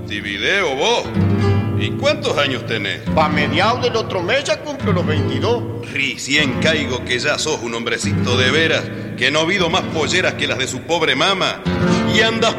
Montevideo, vos. ¿Y cuántos años tenés? Pa' mediados del otro mes ya cumplo los 22. Recién caigo que ya sos un hombrecito de veras, que no ha habido más polleras que las de su pobre mama. Y andas